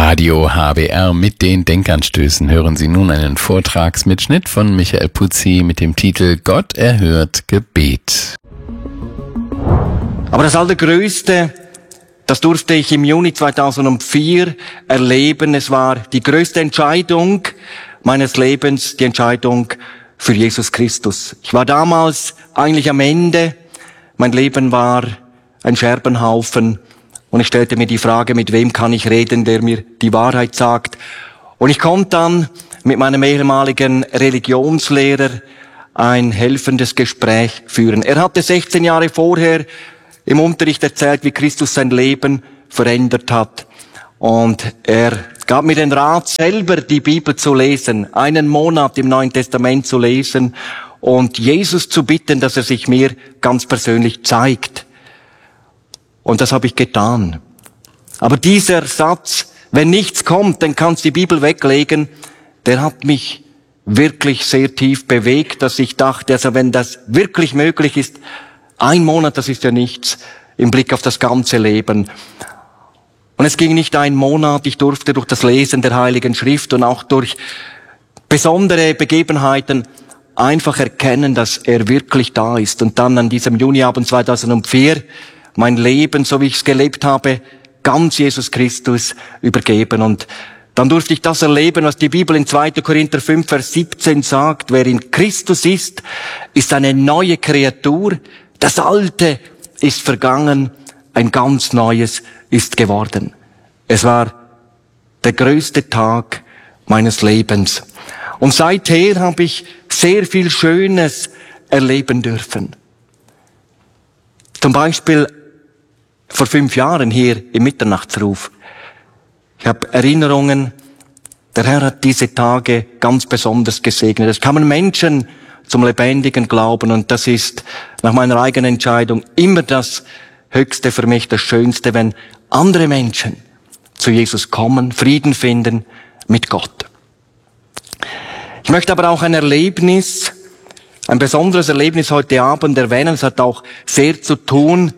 Radio HBR mit den Denkanstößen hören Sie nun einen Vortragsmitschnitt von Michael Puzzi mit dem Titel Gott erhört Gebet. Aber das Allergrößte, das durfte ich im Juni 2004 erleben. Es war die größte Entscheidung meines Lebens, die Entscheidung für Jesus Christus. Ich war damals eigentlich am Ende. Mein Leben war ein Scherbenhaufen. Und ich stellte mir die Frage, mit wem kann ich reden, der mir die Wahrheit sagt. Und ich konnte dann mit meinem ehemaligen Religionslehrer ein helfendes Gespräch führen. Er hatte 16 Jahre vorher im Unterricht erzählt, wie Christus sein Leben verändert hat. Und er gab mir den Rat, selber die Bibel zu lesen, einen Monat im Neuen Testament zu lesen und Jesus zu bitten, dass er sich mir ganz persönlich zeigt. Und das habe ich getan. Aber dieser Satz, wenn nichts kommt, dann kannst du die Bibel weglegen, der hat mich wirklich sehr tief bewegt, dass ich dachte, also wenn das wirklich möglich ist, ein Monat, das ist ja nichts im Blick auf das ganze Leben. Und es ging nicht ein Monat, ich durfte durch das Lesen der Heiligen Schrift und auch durch besondere Begebenheiten einfach erkennen, dass er wirklich da ist. Und dann an diesem Juniabend 2004 mein Leben, so wie ich es gelebt habe, ganz Jesus Christus übergeben. Und dann durfte ich das erleben, was die Bibel in 2. Korinther 5, Vers 17 sagt. Wer in Christus ist, ist eine neue Kreatur. Das Alte ist vergangen, ein ganz Neues ist geworden. Es war der größte Tag meines Lebens. Und seither habe ich sehr viel Schönes erleben dürfen. Zum Beispiel vor 5 Jahren hier im Mitternachtsruf. Ich habe Erinnerungen, der Herr hat diese Tage ganz besonders gesegnet. Es kamen Menschen zum lebendigen Glauben und das ist nach meiner eigenen Entscheidung immer das Höchste für mich, das Schönste, wenn andere Menschen zu Jesus kommen, Frieden finden mit Gott. Ich möchte aber auch ein besonderes Erlebnis heute Abend erwähnen. Es hat auch sehr zu tun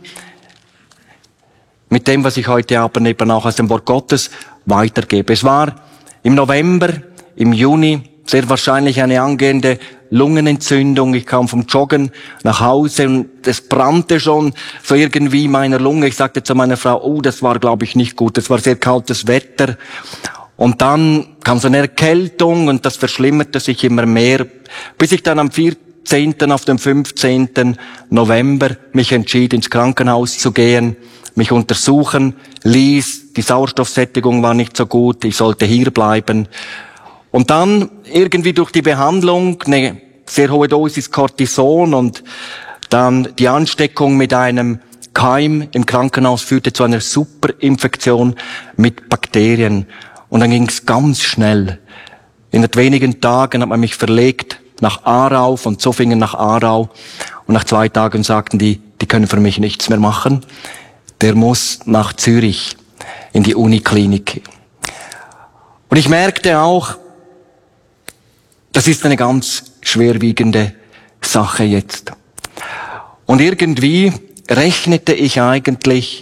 mit dem, was ich heute Abend eben auch aus dem Wort Gottes weitergebe. Es war im November, im Juni, sehr wahrscheinlich eine angehende Lungenentzündung. Ich kam vom Joggen nach Hause und es brannte schon so irgendwie in meiner Lunge. Ich sagte zu meiner Frau, oh, das war, glaube ich, nicht gut. Es war sehr kaltes Wetter. Und dann kam so eine Erkältung und das verschlimmerte sich immer mehr, bis ich dann am 14., auf dem 15. November mich entschied, ins Krankenhaus zu gehen, mich untersuchen ließ. Die Sauerstoffsättigung war nicht so gut, ich sollte hier bleiben. Und dann irgendwie durch die Behandlung eine sehr hohe Dosis Cortison und dann die Ansteckung mit einem Keim im Krankenhaus führte zu einer Superinfektion mit Bakterien. Und dann ging es ganz schnell. In wenigen Tagen hat man mich verlegt nach Aarau, von Zofingen nach Aarau. Und nach 2 Tagen sagten die können für mich nichts mehr machen. Der muss nach Zürich in die Uniklinik. Und ich merkte auch, das ist eine ganz schwerwiegende Sache jetzt. Und irgendwie rechnete ich eigentlich,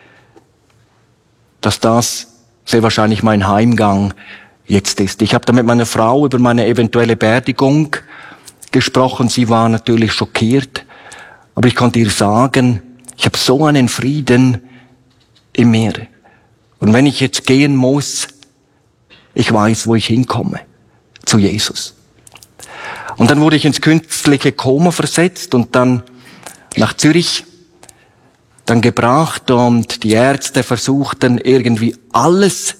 dass das sehr wahrscheinlich mein Heimgang jetzt ist. Ich habe da mit meiner Frau über meine eventuelle Beerdigung gesprochen. Sie war natürlich schockiert, aber ich konnte ihr sagen, ich habe so einen Frieden in mir. Und wenn ich jetzt gehen muss, ich weiß, wo ich hinkomme. Zu Jesus. Und dann wurde ich ins künstliche Koma versetzt und dann nach Zürich dann gebracht und die Ärzte versuchten irgendwie alles.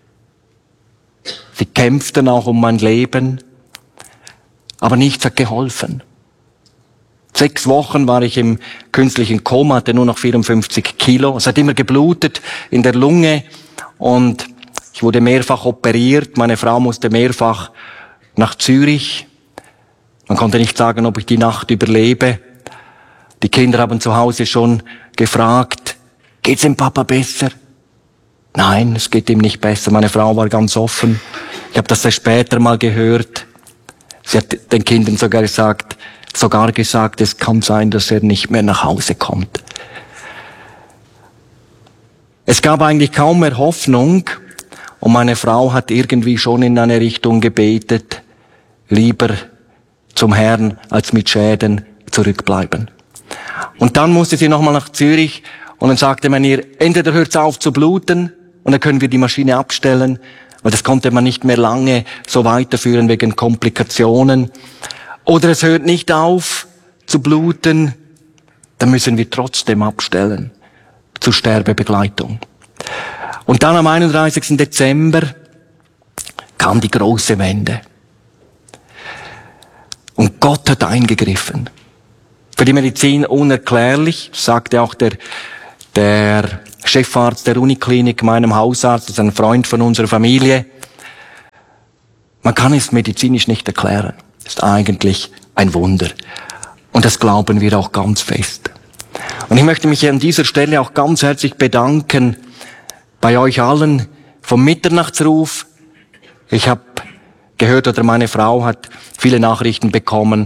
Sie kämpften auch um mein Leben, aber nichts hat geholfen. 6 Wochen war ich im künstlichen Koma, hatte nur noch 54 Kilo. Es hat immer geblutet in der Lunge und ich wurde mehrfach operiert. Meine Frau musste mehrfach nach Zürich. Man konnte nicht sagen, ob ich die Nacht überlebe. Die Kinder haben zu Hause schon gefragt, geht's dem Papa besser? Nein, es geht ihm nicht besser. Meine Frau war ganz offen. Ich habe das erst später mal gehört. Sie hat den Kindern sogar gesagt, es kann sein, dass er nicht mehr nach Hause kommt. Es gab eigentlich kaum mehr Hoffnung. Und meine Frau hat irgendwie schon in eine Richtung gebetet, lieber zum Herrn als mit Schäden zurückbleiben. Und dann musste sie nochmal nach Zürich und dann sagte man ihr, entweder hört's auf zu bluten und dann können wir die Maschine abstellen, weil das konnte man nicht mehr lange so weiterführen wegen Komplikationen. Oder es hört nicht auf zu bluten, dann müssen wir trotzdem abstellen zur Sterbebegleitung. Und dann am 31. Dezember kam die große Wende. Und Gott hat eingegriffen. Für die Medizin unerklärlich, sagte auch der Chefarzt der Uniklinik, meinem Hausarzt, das ist ein Freund von unserer Familie. Man kann es medizinisch nicht erklären. Das ist eigentlich ein Wunder. Und das glauben wir auch ganz fest. Und ich möchte mich an dieser Stelle auch ganz herzlich bedanken bei euch allen vom Mitternachtsruf. Ich habe gehört, oder meine Frau hat viele Nachrichten bekommen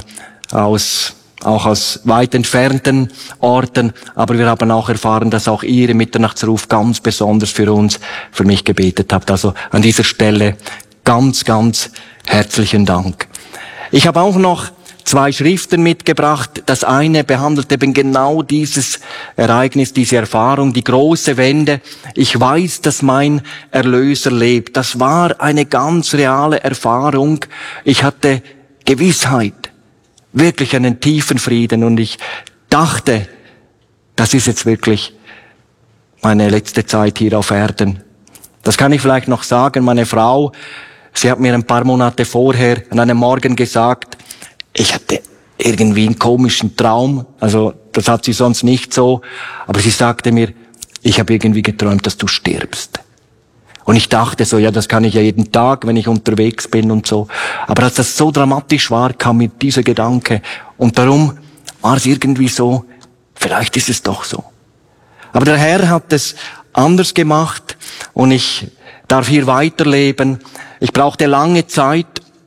auch aus weit entfernten Orten, aber wir haben auch erfahren, dass auch ihr im Mitternachtsruf ganz besonders für mich gebetet habt. Also an dieser Stelle ganz, ganz herzlichen Dank. Ich habe auch noch 2 Schriften mitgebracht. Das eine behandelt eben genau dieses Ereignis, diese Erfahrung, die große Wende. Ich weiß, dass mein Erlöser lebt. Das war eine ganz reale Erfahrung. Ich hatte Gewissheit, wirklich einen tiefen Frieden und ich dachte, das ist jetzt wirklich meine letzte Zeit hier auf Erden. Das kann ich vielleicht noch sagen. Meine Frau, sie hat mir ein paar Monate vorher an einem Morgen gesagt, ich hatte irgendwie einen komischen Traum, also das hat sie sonst nicht so, aber sie sagte mir, ich habe irgendwie geträumt, dass du stirbst. Und ich dachte so, ja, das kann ich ja jeden Tag, wenn ich unterwegs bin und so. Aber als das so dramatisch war, kam mir dieser Gedanke. Und darum war es irgendwie so, vielleicht ist es doch so. Aber der Herr hat es anders gemacht und ich darf hier weiterleben. Ich brauchte lange Zeit,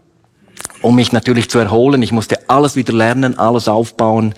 um mich natürlich zu erholen. Ich musste alles wieder lernen, alles aufbauen.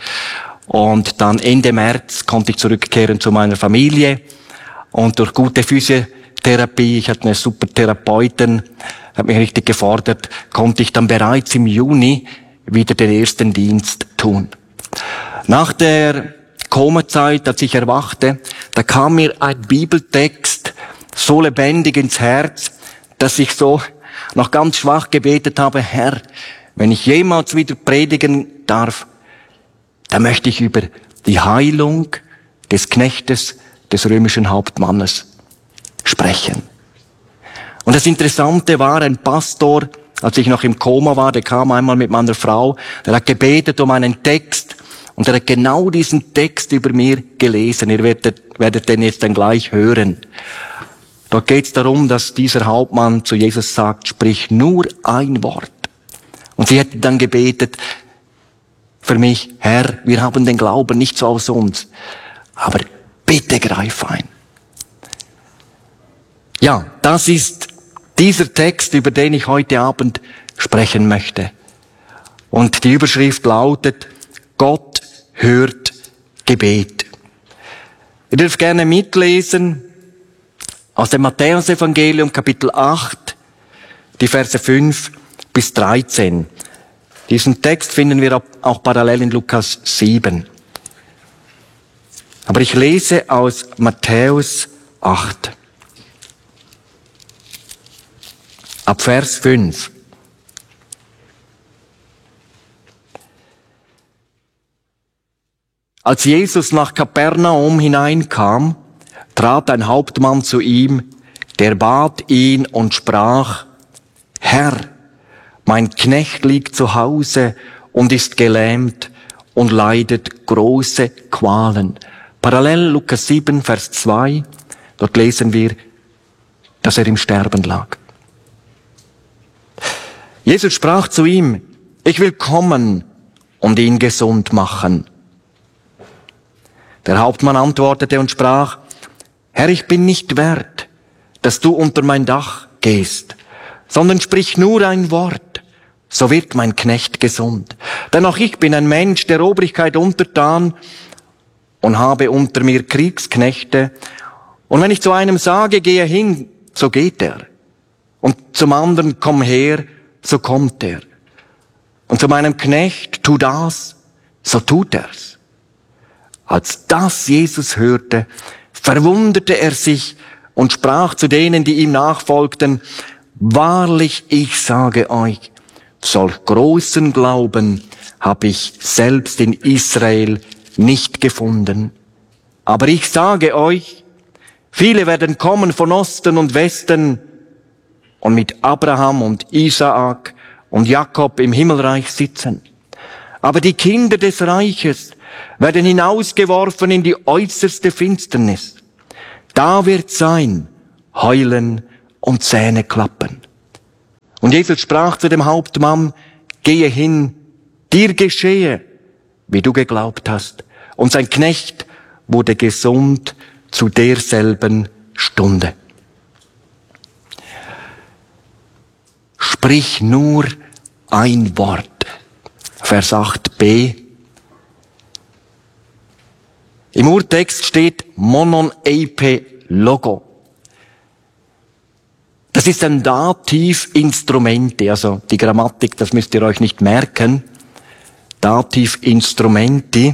Und dann Ende März konnte ich zurückkehren zu meiner Familie. Und durch gute Physiotherapie, ich hatte eine super Therapeutin, hat mich richtig gefordert, konnte ich dann bereits im Juni wieder den ersten Dienst tun. Nach der Komazeit, als ich erwachte, da kam mir ein Bibeltext so lebendig ins Herz, dass ich so noch ganz schwach gebetet habe, Herr, wenn ich jemals wieder predigen darf, dann möchte ich über die Heilung des Knechtes des römischen Hauptmannes sprechen. Und das Interessante war, ein Pastor, als ich noch im Koma war, der kam einmal mit meiner Frau, der hat gebetet um einen Text und er hat genau diesen Text über mir gelesen. Ihr werdet den jetzt dann gleich hören. Dort geht es darum, dass dieser Hauptmann zu Jesus sagt, sprich nur ein Wort. Und sie hätte dann gebetet für mich, Herr, wir haben den Glauben nicht so aus uns, aber bitte greif ein. Ja, das ist dieser Text, über den ich heute Abend sprechen möchte. Und die Überschrift lautet, Gott hört Gebet. Ihr dürft gerne mitlesen aus dem Matthäus-Evangelium, Kapitel 8, die Verse 5 bis 13. Diesen Text finden wir auch parallel in Lukas 7. Aber ich lese aus Matthäus 8. Ab Vers 5. Als Jesus nach Kapernaum hineinkam, trat ein Hauptmann zu ihm, der bat ihn und sprach, Herr, mein Knecht liegt zu Hause und ist gelähmt und leidet große Qualen. Parallel Lukas 7, Vers 2, dort lesen wir, dass er im Sterben lag. Jesus sprach zu ihm, ich will kommen und ihn gesund machen. Der Hauptmann antwortete und sprach, Herr, ich bin nicht wert, dass du unter mein Dach gehst, sondern sprich nur ein Wort, so wird mein Knecht gesund. Denn auch ich bin ein Mensch der Obrigkeit untertan und habe unter mir Kriegsknechte. Und wenn ich zu einem sage, gehe hin, so geht er. Und zum anderen, komm her, so kommt er. Und zu meinem Knecht, tu das, so tut er's. Als das Jesus hörte, verwunderte er sich und sprach zu denen, die ihm nachfolgten, wahrlich, ich sage euch, solch großen Glauben habe ich selbst in Israel nicht gefunden. Aber ich sage euch, viele werden kommen von Osten und Westen und mit Abraham und Isaak und Jakob im Himmelreich sitzen. Aber die Kinder des Reiches werden hinausgeworfen in die äußerste Finsternis. Da wird sein Heulen und Zähneklappen. Und Jesus sprach zu dem Hauptmann, gehe hin, dir geschehe, wie du geglaubt hast. Und sein Knecht wurde gesund zu derselben Stunde. Sprich nur ein Wort. Vers 8b. Im Urtext steht monon eipe logo. Das ist ein Dativ-Instrumente, also die Grammatik, das müsst ihr euch nicht merken. Dativ-Instrumenti.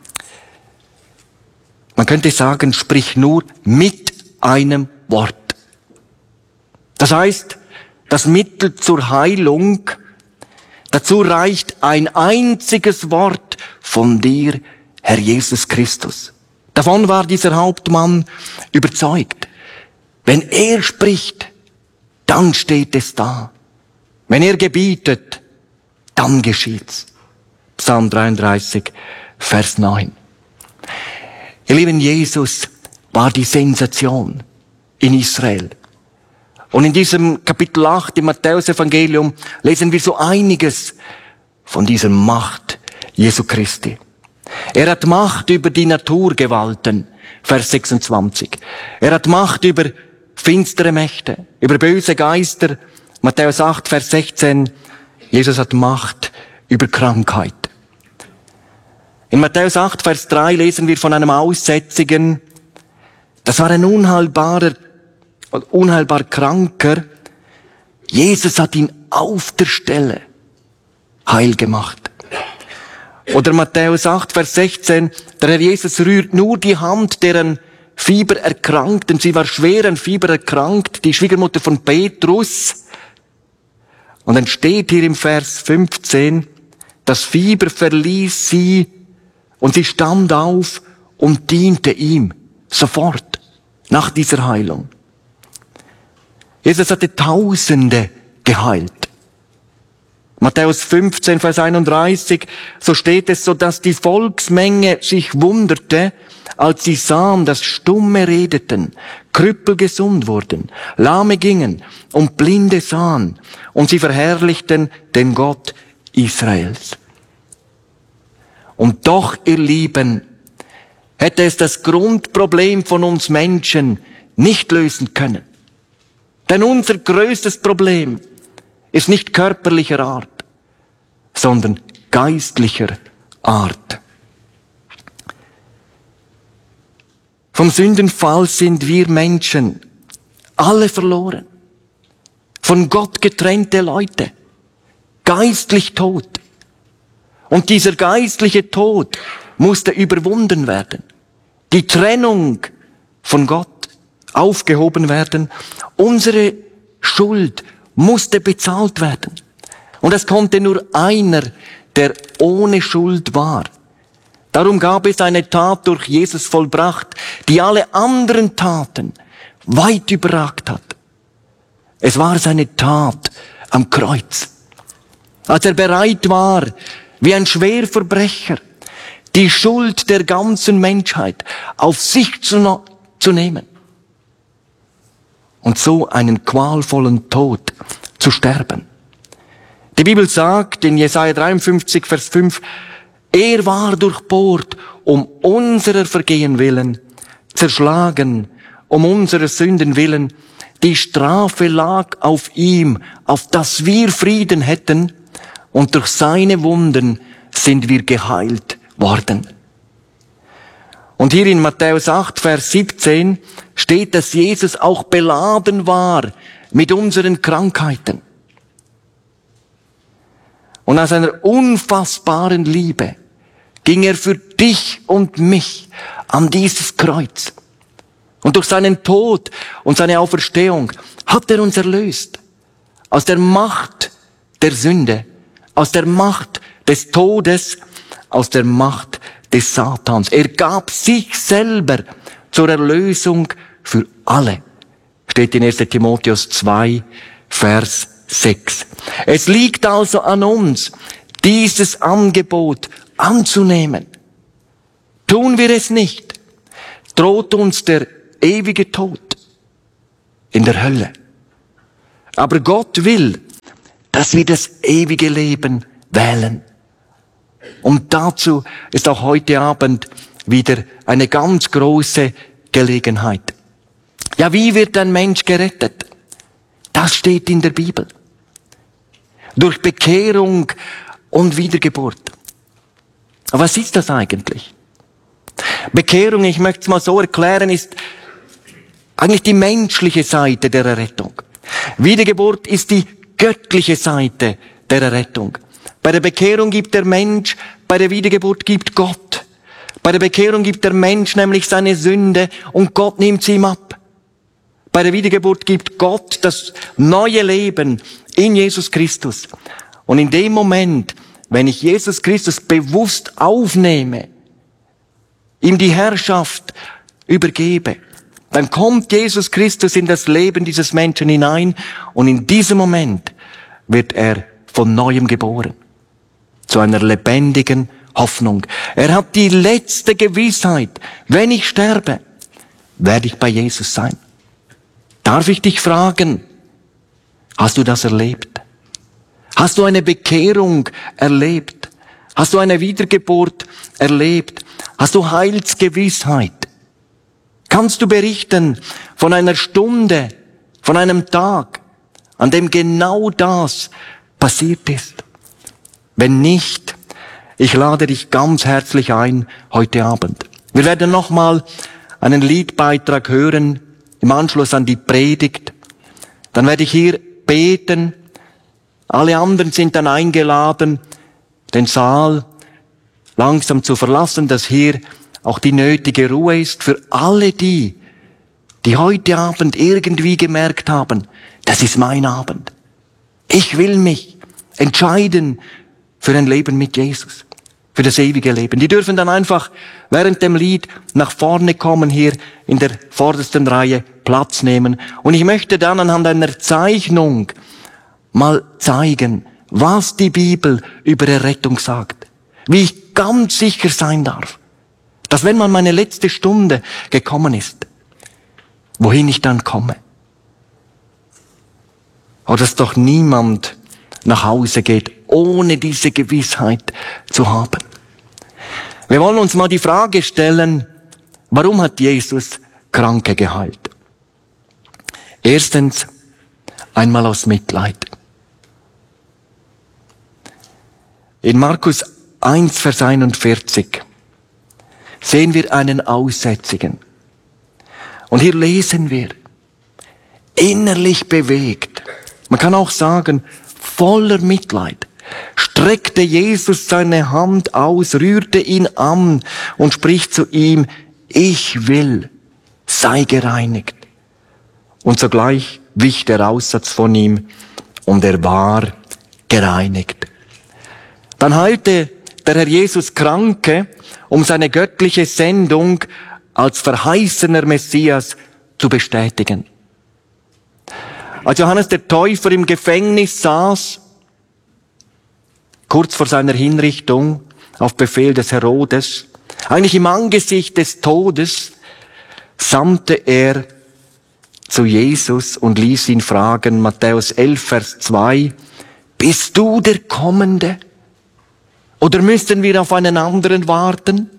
Man könnte sagen, sprich nur mit einem Wort. Das heißt, das Mittel zur Heilung, dazu reicht ein einziges Wort von dir, Herr Jesus Christus. Davon war dieser Hauptmann überzeugt. Wenn er spricht, dann steht es da. Wenn er gebietet, dann geschieht's. Psalm 33, Vers 9. Ihr Lieben, Jesus war die Sensation in Israel. Und in diesem Kapitel 8 im Matthäus-Evangelium lesen wir so einiges von dieser Macht Jesu Christi. Er hat Macht über die Naturgewalten, Vers 26. Er hat Macht über finstere Mächte, über böse Geister, Matthäus 8, Vers 16. Jesus hat Macht über Krankheit. In Matthäus 8, Vers 3 lesen wir von einem Aussätzigen. Das war ein unheilbar Kranker. Jesus hat ihn auf der Stelle heil gemacht. Oder Matthäus 8, Vers 16, der Herr Jesus rührt nur die Hand der an Fieber erkrankten. Sie war schwer an Fieber erkrankt, die Schwiegermutter von Petrus. Und dann steht hier im Vers 15, das Fieber verließ sie und sie stand auf und diente ihm sofort nach dieser Heilung. Jesus hatte Tausende geheilt. Matthäus 15, Vers 31, so steht es so, dass die Volksmenge sich wunderte, als sie sahen, dass Stumme redeten, Krüppel gesund wurden, Lahme gingen und Blinde sahen, und sie verherrlichten den Gott Israels. Und doch, ihr Lieben, hätte es das Grundproblem von uns Menschen nicht lösen können. Denn unser größtes Problem ist nicht körperlicher Art, sondern geistlicher Art. Vom Sündenfall sind wir Menschen alle verloren. Von Gott getrennte Leute. Geistlich tot. Und dieser geistliche Tod musste überwunden werden. Die Trennung von Gott aufgehoben werden. Unsere Schuld musste bezahlt werden. Und es konnte nur einer, der ohne Schuld war. Darum gab es eine Tat durch Jesus vollbracht, die alle anderen Taten weit überragt hat. Es war seine Tat am Kreuz. Als er bereit war, wie ein Schwerverbrecher, die Schuld der ganzen Menschheit auf sich zu nehmen. Und so einen qualvollen Tod zu sterben. Die Bibel sagt in Jesaja 53, Vers 5, er war durchbohrt um unserer Vergehen willen, zerschlagen um unserer Sünden willen. Die Strafe lag auf ihm, auf dass wir Frieden hätten, und durch seine Wunden sind wir geheilt worden. Und hier in Matthäus 8, Vers 17 steht, dass Jesus auch beladen war mit unseren Krankheiten. Und aus einer unfassbaren Liebe ging er für dich und mich an dieses Kreuz. Und durch seinen Tod und seine Auferstehung hat er uns erlöst. Aus der Macht der Sünde, aus der Macht des Todes, aus der Macht des Satans. Er gab sich selber zur Erlösung für alle. Steht in 1. Timotheus 2, Vers 6. Es liegt also an uns, dieses Angebot anzunehmen. Tun wir es nicht, droht uns der ewige Tod in der Hölle. Aber Gott will, dass wir das ewige Leben wählen. Und dazu ist auch heute Abend wieder eine ganz große Gelegenheit. Ja, wie wird ein Mensch gerettet? Das steht in der Bibel. Durch Bekehrung und Wiedergeburt. Aber was ist das eigentlich? Bekehrung, ich möchte es mal so erklären, ist eigentlich die menschliche Seite der Errettung. Wiedergeburt ist die göttliche Seite der Errettung. Bei der Bekehrung gibt der Mensch, bei der Wiedergeburt gibt Gott. Bei der Bekehrung gibt der Mensch nämlich seine Sünde und Gott nimmt sie ihm ab. Bei der Wiedergeburt gibt Gott das neue Leben in Jesus Christus. Und in dem Moment, wenn ich Jesus Christus bewusst aufnehme, ihm die Herrschaft übergebe, dann kommt Jesus Christus in das Leben dieses Menschen hinein und in diesem Moment wird er von Neuem geboren. Zu einer lebendigen Hoffnung. Er hat die letzte Gewissheit. Wenn ich sterbe, werde ich bei Jesus sein. Darf ich dich fragen, hast du das erlebt? Hast du eine Bekehrung erlebt? Hast du eine Wiedergeburt erlebt? Hast du Heilsgewissheit? Kannst du berichten von einer Stunde, von einem Tag, an dem genau das passiert ist? Wenn nicht, ich lade dich ganz herzlich ein heute Abend. Wir werden nochmal einen Liedbeitrag hören im Anschluss an die Predigt. Dann werde ich hier beten. Alle anderen sind dann eingeladen, den Saal langsam zu verlassen, dass hier auch die nötige Ruhe ist für alle die heute Abend irgendwie gemerkt haben, das ist mein Abend. Ich will mich entscheiden für ein Leben mit Jesus, für das ewige Leben. Die dürfen dann einfach während dem Lied nach vorne kommen, hier in der vordersten Reihe Platz nehmen. Und ich möchte dann anhand einer Zeichnung mal zeigen, was die Bibel über Errettung sagt. Wie ich ganz sicher sein darf, dass wenn man meine letzte Stunde gekommen ist, wohin ich dann komme. Aber dass doch niemand nach Hause geht, ohne diese Gewissheit zu haben. Wir wollen uns mal die Frage stellen, warum hat Jesus Kranke geheilt? Erstens, einmal aus Mitleid. In Markus 1, Vers 41 sehen wir einen Aussätzigen. Und hier lesen wir, innerlich bewegt, man kann auch sagen, voller Mitleid, streckte Jesus seine Hand aus, rührte ihn an und spricht zu ihm, ich will, sei gereinigt. Und sogleich wich der Aussatz von ihm und er war gereinigt. Dann heilte der Herr Jesus Kranke, um seine göttliche Sendung als verheißener Messias zu bestätigen. Als Johannes der Täufer im Gefängnis saß, kurz vor seiner Hinrichtung, auf Befehl des Herodes, eigentlich im Angesicht des Todes, sandte er zu Jesus und ließ ihn fragen, Matthäus 11, Vers 2, bist du der Kommende? Oder müssten wir auf einen anderen warten?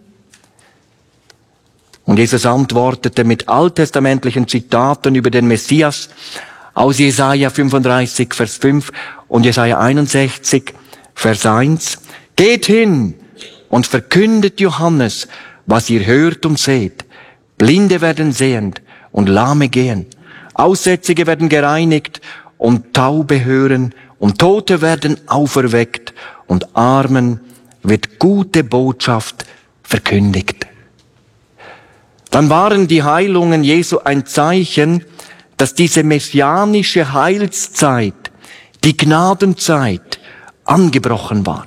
Und Jesus antwortete mit alttestamentlichen Zitaten über den Messias aus Jesaja 35, Vers 5 und Jesaja 61, Vers 1. Geht hin und verkündet Johannes, was ihr hört und seht. Blinde werden sehend und Lahme gehen. Aussätzige werden gereinigt und Taube hören und Tote werden auferweckt und Armen wird gute Botschaft verkündigt. Dann waren die Heilungen Jesu ein Zeichen, dass diese messianische Heilszeit, die Gnadenzeit, angebrochen war.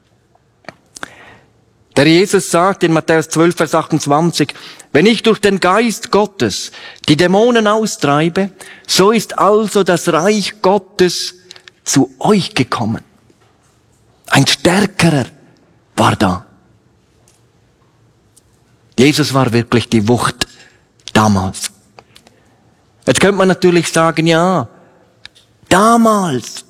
Der Jesus sagt in Matthäus 12, Vers 28, wenn ich durch den Geist Gottes die Dämonen austreibe, so ist also das Reich Gottes zu euch gekommen. Ein Stärkerer war da. Jesus war wirklich die Wucht damals. Jetzt könnte man natürlich sagen, ja, damals,